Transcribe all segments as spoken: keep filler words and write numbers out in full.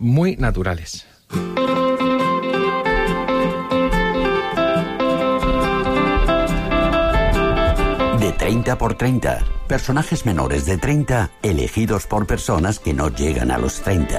muy naturales. De treinta por treinta. Personajes menores de treinta elegidos por personas que no llegan a los treinta.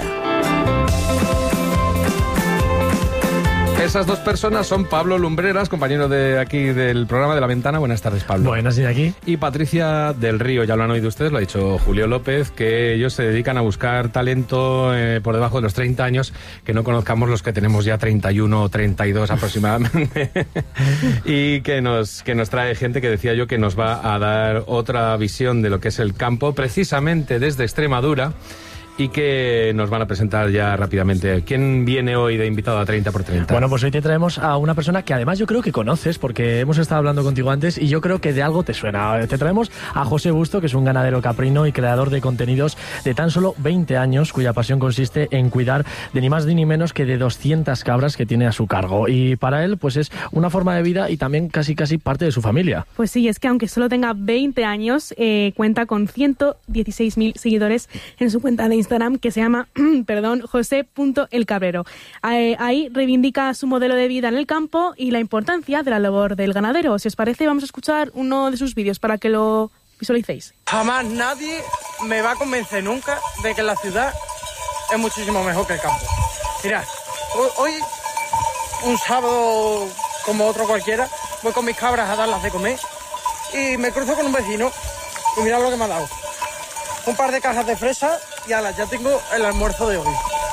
Esas dos personas son Pablo Lumbreras, compañero de aquí del programa de La Ventana. Buenas tardes, Pablo. Buenas, y aquí. Y Patricia del Río, ya lo han oído ustedes, lo ha dicho Julio López, que ellos se dedican a buscar talento eh, por debajo de los treinta años, que no conozcamos los que tenemos ya treinta y uno o treinta y dos aproximadamente. Y que nos, que nos trae gente que decía yo que nos va a dar otra visión de lo que es el campo, precisamente desde Extremadura, y que nos van a presentar ya rápidamente. ¿Quién viene hoy de invitado a treinta por treinta? Bueno, pues hoy te traemos a una persona que además yo creo que conoces, porque hemos estado hablando contigo antes y yo creo que de algo te suena. Te traemos a José Busto, que es un ganadero caprino y creador de contenidos de tan solo veinte años, cuya pasión consiste en cuidar de ni más ni menos que de doscientas cabras que tiene a su cargo. Y para él, pues es una forma de vida y también casi casi parte de su familia. Pues sí, es que aunque solo tenga veinte años, eh, cuenta con ciento dieciséis mil seguidores en su cuenta de Instagram, que se llama, perdón, josé punto el cabrero. Ahí, ahí reivindica su modelo de vida en el campo y la importancia de la labor del ganadero. Si os parece, vamos a escuchar uno de sus vídeos para que lo visualicéis. Jamás nadie me va a convencer nunca de que la ciudad es muchísimo mejor que el campo. Mirad, hoy, un sábado como otro cualquiera, voy con mis cabras a darlas de comer y me cruzo con un vecino y mirad lo que me ha dado. Un par de cajas de fresa y ala, ya tengo el almuerzo de hoy.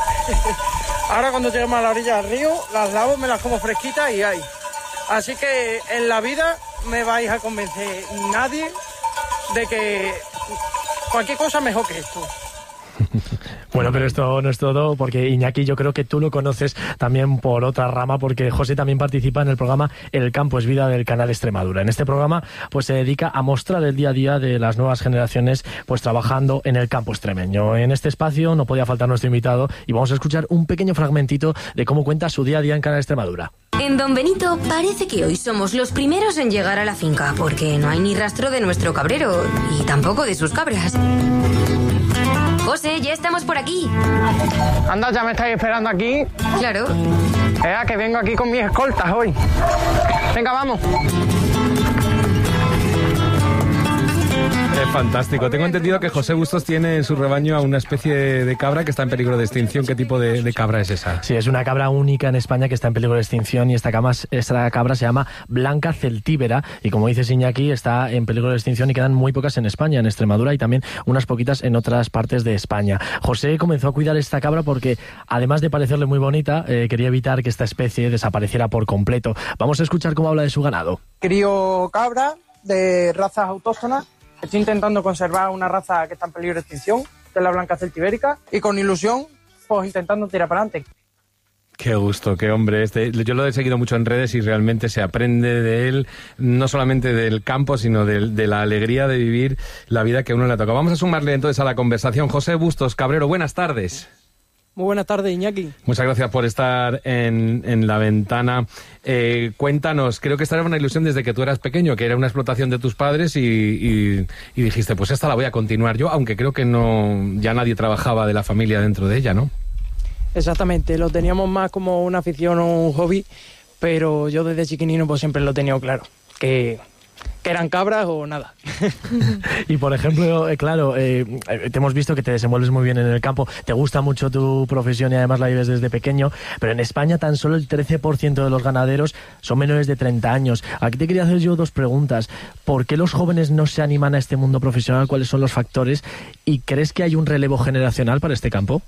Ahora cuando lleguemos a la orilla del río, las lavo, me las como fresquitas y ahí. Así que en la vida me vais a convencer nadie de que cualquier cosa mejor que esto. Bueno, pero esto no es todo, porque Iñaki, yo creo que tú lo conoces también por otra rama, porque José también participa en el programa El campo es vida del canal Extremadura. En este programa pues se dedica a mostrar el día a día de las nuevas generaciones pues trabajando en el campo extremeño. En este espacio no podía faltar nuestro invitado y vamos a escuchar un pequeño fragmentito de cómo cuenta su día a día en Canal Extremadura. En Don Benito parece que hoy somos los primeros en llegar a la finca, porque no hay ni rastro de nuestro cabrero y tampoco de sus cabras. José, ya estamos por aquí. Anda, ya me estáis esperando aquí. Claro. Ea, que vengo aquí con mis escoltas hoy. Venga, vamos. Es fantástico. Tengo entendido que José Bustos tiene en su rebaño a una especie de cabra que está en peligro de extinción. ¿Qué tipo de, de cabra es esa? Sí, es una cabra única en España que está en peligro de extinción y esta, cama, esta cabra se llama Blanca celtíbera y, como dice Iñaki, está en peligro de extinción y quedan muy pocas en España, en Extremadura, y también unas poquitas en otras partes de España. José comenzó a cuidar esta cabra porque, además de parecerle muy bonita, eh, quería evitar que esta especie desapareciera por completo. Vamos a escuchar cómo habla de su ganado. Crío cabra de razas autóctonas. Estoy intentando conservar una raza que está en peligro de extinción, que es la blanca celtibérica, y con ilusión, pues intentando tirar para adelante. Qué gusto, qué hombre. Este, yo lo he seguido mucho en redes y realmente se aprende de él, no solamente del campo, sino de, de la alegría de vivir la vida que a uno le toca. Vamos a sumarle entonces a la conversación. José Bustos Cabrero, buenas tardes. Muy buenas tardes, Iñaki. Muchas gracias por estar en, en La Ventana. Eh, cuéntanos, creo que esta era una ilusión desde que tú eras pequeño, que era una explotación de tus padres y, y, y dijiste, pues esta la voy a continuar yo, aunque creo que no ya nadie trabajaba de la familia dentro de ella, ¿no? Exactamente, lo teníamos más como una afición o un hobby, pero yo desde chiquinino pues siempre lo he tenido claro, que... que eran cabras o nada. Y por ejemplo, eh, claro, eh, te hemos visto que te desenvuelves muy bien en el campo, te gusta mucho tu profesión y además la vives desde pequeño, pero en España tan solo el trece por ciento de los ganaderos son menores de treinta años. Aquí te quería hacer yo dos preguntas. ¿Por qué los jóvenes no se animan a este mundo profesional? ¿Cuáles son los factores? ¿Y crees que hay un relevo generacional para este campo?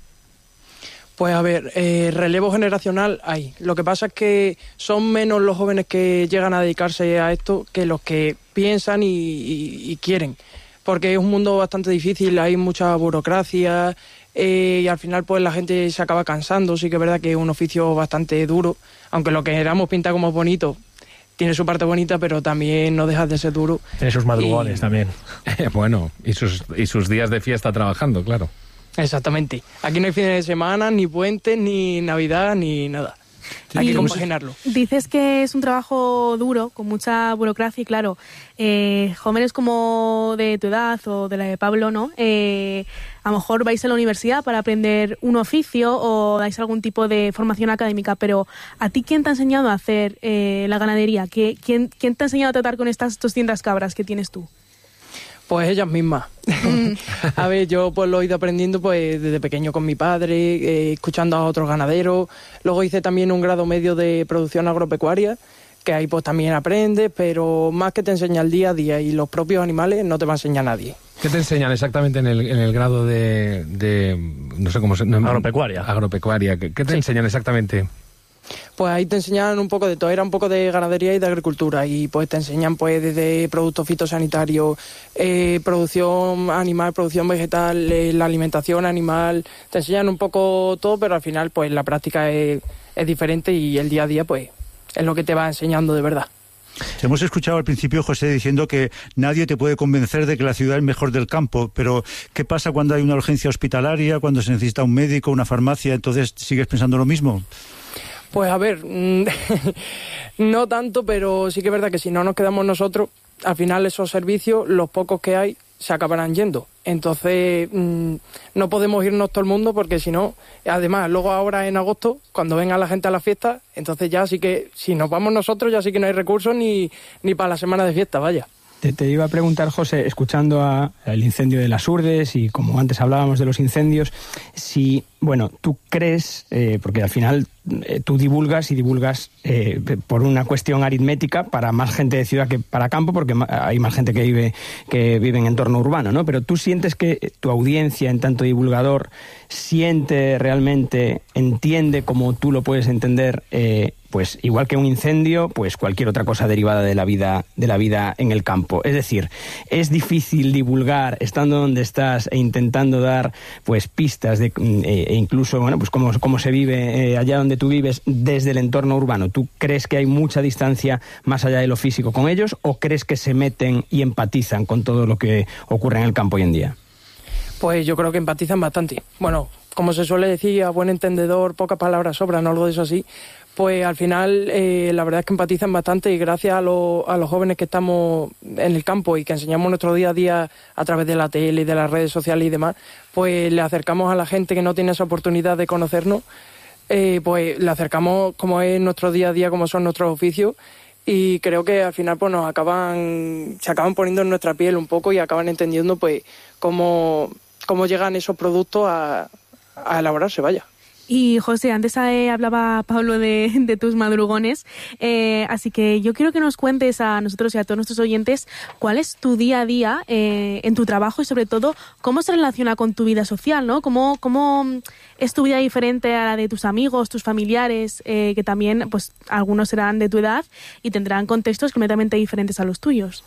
Pues a ver, eh, relevo generacional hay. Lo que pasa es que son menos los jóvenes que llegan a dedicarse a esto que los que piensan y, y, y quieren. Porque es un mundo bastante difícil, hay mucha burocracia eh, y al final pues la gente se acaba cansando. Sí que es verdad que es un oficio bastante duro, aunque lo que queramos pintar como bonito tiene su parte bonita, pero también no deja de ser duro. Tiene sus madrugones y... también. Bueno, y sus, y sus días de fiesta trabajando, claro. Exactamente. Aquí no hay fines de semana, ni puentes, ni Navidad, ni nada. Sí, hay que compaginarlo. Dices que es un trabajo duro, con mucha burocracia y claro, eh, jóvenes como de tu edad o de la de Pablo, ¿no? Eh, a lo mejor vais a la universidad para aprender un oficio o dais algún tipo de formación académica, pero ¿a ti quién te ha enseñado a hacer eh, la ganadería? ¿Quién, ¿Quién te ha enseñado a tratar con estas doscientas cabras que tienes tú? Pues ellas mismas. A ver, yo pues lo he ido aprendiendo pues desde pequeño con mi padre, eh, escuchando a otros ganaderos. Luego hice también un grado medio de producción agropecuaria, que ahí pues también aprendes, pero más que te enseña el día a día y los propios animales no te va a enseñar nadie. ¿Qué te enseñan exactamente en el, en el grado de, de, no sé cómo se llama? Agropecuaria. Agropecuaria. ¿Qué, qué te sí. enseñan exactamente? Pues ahí te enseñan un poco de todo, era un poco de ganadería y de agricultura y pues te enseñan pues desde productos fitosanitarios, eh, producción animal, producción vegetal, eh, la alimentación animal, te enseñan un poco todo, pero al final pues la práctica es, es diferente y el día a día pues es lo que te va enseñando de verdad. Hemos escuchado al principio, José, diciendo que nadie te puede convencer de que la ciudad es mejor del campo, pero ¿qué pasa cuando hay una urgencia hospitalaria, cuando se necesita un médico, una farmacia? ¿Entonces sigues pensando lo mismo? Pues a ver, no tanto, pero sí que es verdad que si no nos quedamos nosotros, al final esos servicios, los pocos que hay, se acabarán yendo. Entonces, mmm, no podemos irnos todo el mundo porque si no, además, luego ahora en agosto, cuando venga la gente a la fiesta, entonces ya sí que, si nos vamos nosotros, ya sí que no hay recursos ni, ni para la semana de fiesta, vaya. Te, te iba a preguntar, José, escuchando a, el incendio de las Urdes y como antes hablábamos de los incendios, si, bueno, tú crees, eh, porque al final eh, tú divulgas y divulgas eh, por una cuestión aritmética para más gente de ciudad que para campo, porque hay más gente que vive, que vive en entorno urbano, ¿no? Pero tú sientes que tu audiencia, en tanto divulgador, siente realmente, entiende como tú lo puedes entender, eh, pues igual que un incendio, pues cualquier otra cosa derivada de la vida, de la vida en el campo. Es decir, es difícil divulgar estando donde estás e intentando dar pues pistas de, e incluso bueno pues cómo, cómo se vive eh, allá donde tú vives desde el entorno urbano. ¿Tú crees que hay mucha distancia más allá de lo físico con ellos o crees que se meten y empatizan con todo lo que ocurre en el campo hoy en día? Pues yo creo que empatizan bastante. Bueno, como se suele decir, a buen entendedor pocas palabras sobran, algo de eso así. Pues al final eh, la verdad es que empatizan bastante y gracias a, lo, a los jóvenes que estamos en el campo y que enseñamos nuestro día a día a través de la tele y de las redes sociales y demás, pues le acercamos a la gente que no tiene esa oportunidad de conocernos, eh, pues le acercamos como es nuestro día a día, como son nuestros oficios y creo que al final pues nos acaban, se acaban poniendo en nuestra piel un poco y acaban entendiendo pues cómo, cómo llegan esos productos a, a elaborarse, vaya. Y José, antes eh, hablaba Pablo de, de tus madrugones, eh, así que yo quiero que nos cuentes a nosotros y a todos nuestros oyentes cuál es tu día a día eh, en tu trabajo y sobre todo cómo se relaciona con tu vida social, ¿no? ¿Cómo, cómo es tu vida diferente a la de tus amigos, tus familiares, eh, que también pues algunos serán de tu edad y tendrán contextos completamente diferentes a los tuyos?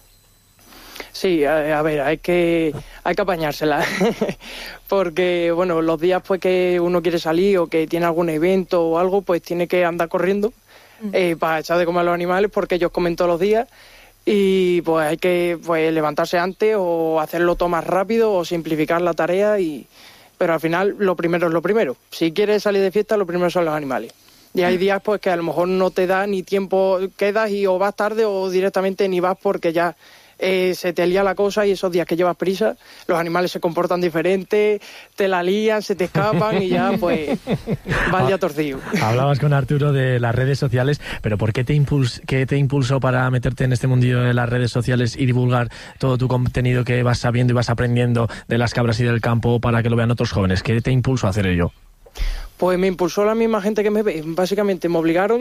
Sí, a, a ver, hay que hay que apañársela, porque bueno, los días pues que uno quiere salir o que tiene algún evento o algo, pues tiene que andar corriendo mm. eh, para echar de comer a los animales porque ellos comen todos los días y pues hay que pues levantarse antes o hacerlo todo más rápido o simplificar la tarea, y pero al final lo primero es lo primero. Si quieres salir de fiesta, lo primero son los animales. Y hay días pues que a lo mejor no te da ni tiempo, quedas y o vas tarde o directamente ni vas porque ya Eh, se te lía la cosa y esos días que llevas prisa, los animales se comportan diferente, te la lían, se te escapan y ya pues vas ya torcido. Hablabas con Arturo de las redes sociales, pero ¿por qué te, impuls qué te impulsó para meterte en este mundillo de las redes sociales y divulgar todo tu contenido que vas sabiendo y vas aprendiendo de las cabras y del campo para que lo vean otros jóvenes? ¿Qué te impulsó a hacer ello? Pues me impulsó la misma gente que me ve, básicamente me obligaron,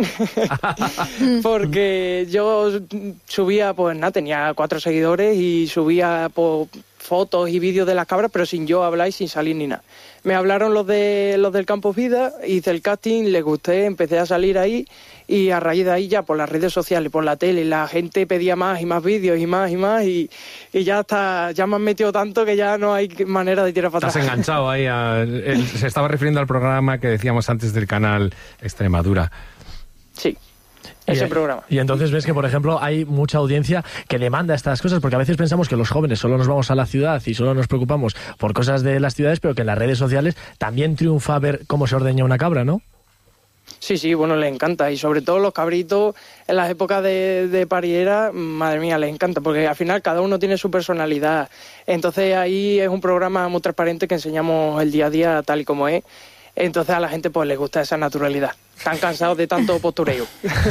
porque yo subía, pues nada, tenía cuatro seguidores y subía pues, fotos y vídeos de las cabras, pero sin yo hablar y sin salir ni nada. Me hablaron los de los del Campo Vida, hice el casting, les gusté, empecé a salir ahí y a raíz de ahí ya por las redes sociales, por la tele, la gente pedía más y más vídeos y más y más y, y ya está, ya me han metido tanto que ya no hay manera de tirar para atrás. Estás enganchado ahí, a, el, se estaba refiriendo al programa que decíamos antes del canal Extremadura. Sí. Ese y, programa. Y entonces ves que, por ejemplo, hay mucha audiencia que demanda estas cosas, porque a veces pensamos que los jóvenes solo nos vamos a la ciudad y solo nos preocupamos por cosas de las ciudades, pero que en las redes sociales también triunfa ver cómo se ordeña una cabra, ¿no? Sí, sí, bueno, les encanta. Y sobre todo los cabritos en las épocas de, de pariera, madre mía, les encanta. Porque al final cada uno tiene su personalidad. Entonces ahí es un programa muy transparente que enseñamos el día a día tal y como es. Entonces a la gente pues les gusta esa naturalidad. Están cansados de tanto postureo.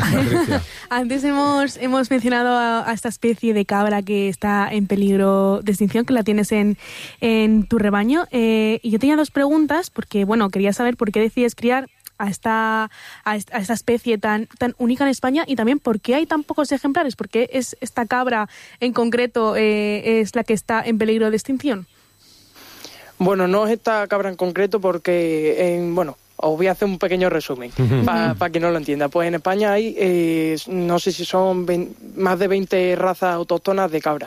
Antes hemos, hemos mencionado a, a esta especie de cabra que está en peligro de extinción, que la tienes en, en tu rebaño. Eh, y yo tenía dos preguntas, porque bueno, quería saber por qué decides criar a esta, a esta, a esta especie tan, tan única en España, y también por qué hay tan pocos ejemplares, por qué es esta cabra en concreto eh, es la que está en peligro de extinción. Bueno, no es esta cabra en concreto porque, en, bueno, os voy a hacer un pequeño resumen para pa quien no lo entienda. Pues en España hay, eh, no sé si son veinte, más de veinte razas autóctonas de cabra.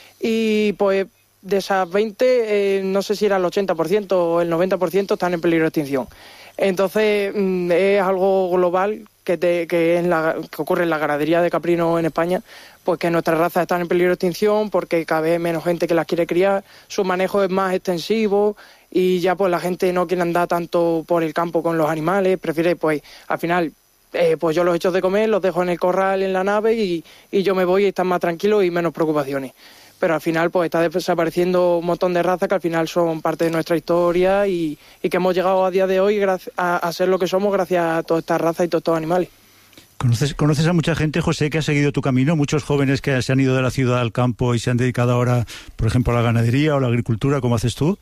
Y pues de esas veinte, eh, no sé si era el ochenta por ciento o el noventa por ciento están en peligro de extinción. Entonces mm, es algo global que, te, que, en la, que ocurre en la ganadería de caprinos en España, pues que nuestras razas están en peligro de extinción porque cada vez menos gente que las quiere criar, su manejo es más extensivo y ya pues la gente no quiere andar tanto por el campo con los animales, prefiere pues al final eh, pues yo los echo de comer, los dejo en el corral en la nave y, y yo me voy y están más tranquilos y menos preocupaciones. Pero al final pues está desapareciendo un montón de razas que al final son parte de nuestra historia y, y que hemos llegado a día de hoy a, a ser lo que somos gracias a todas estas razas y todos estos animales. ¿Conoces, ¿Conoces a mucha gente, José, que ha seguido tu camino? Muchos jóvenes que se han ido de la ciudad al campo y se han dedicado ahora, por ejemplo, a la ganadería o la agricultura, ¿cómo haces tú?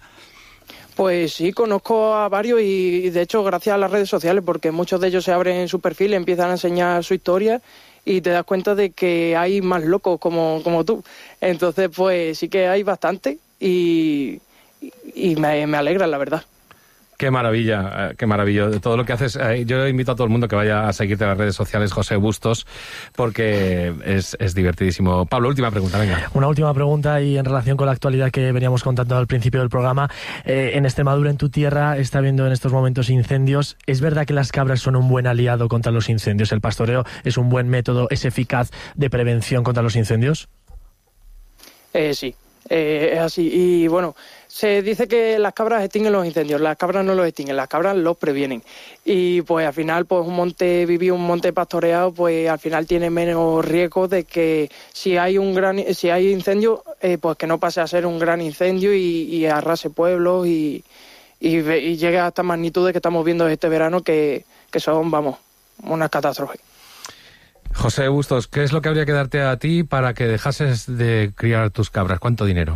Pues sí, conozco a varios y de hecho gracias a las redes sociales, porque muchos de ellos se abren su perfil, empiezan a enseñar su historia y te das cuenta de que hay más locos como, como tú. Entonces pues sí que hay bastante y, y me, me alegra, la verdad. Qué maravilla, qué maravilla. De todo lo que haces, yo invito a todo el mundo que vaya a seguirte en las redes sociales, José Bustos, porque es, es divertidísimo. Pablo, última pregunta, venga. Una última pregunta y en relación con la actualidad que veníamos contando al principio del programa. Eh, en Extremadura, en tu tierra, está habiendo en estos momentos incendios. ¿Es verdad que las cabras son un buen aliado contra los incendios? ¿El pastoreo es un buen método, es eficaz de prevención contra los incendios? Eh, sí, eh, es así. Y bueno, se dice que las cabras extinguen los incendios, las cabras no los extinguen, las cabras los previenen. Y pues al final, pues un monte vivido, un monte pastoreado, pues al final tiene menos riesgo de que si hay un gran, si hay incendio, eh, pues que no pase a ser un gran incendio y, y arrase pueblos y, y, y llegue a estas magnitudes que estamos viendo este verano que, que son, vamos, unas catástrofes. José Bustos, ¿qué es lo que habría que darte a ti para que dejases de criar tus cabras? ¿Cuánto dinero?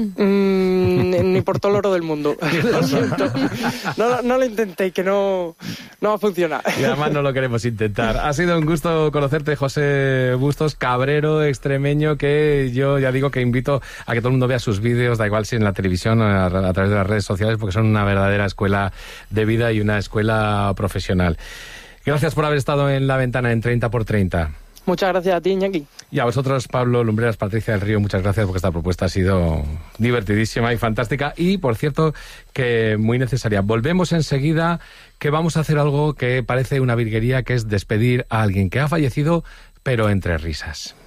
Mm, ni por todo el oro del mundo. Lo siento. No, no lo intentéis, que no, no va a funcionar. Y además no lo queremos intentar. Ha sido un gusto conocerte, José Bustos, cabrero extremeño, que yo ya digo que invito a que todo el mundo vea sus vídeos, da igual si en la televisión o a, a través de las redes sociales, porque son una verdadera escuela de vida y una escuela profesional. Gracias por haber estado en La Ventana en treinta por treinta. Muchas gracias a ti, Iñaki. Y a vosotros, Pablo Lumbreras, Patricia del Río, muchas gracias porque esta propuesta ha sido divertidísima y fantástica y, por cierto, que muy necesaria. Volvemos enseguida, que vamos a hacer algo que parece una virguería, que es despedir a alguien que ha fallecido, pero entre risas.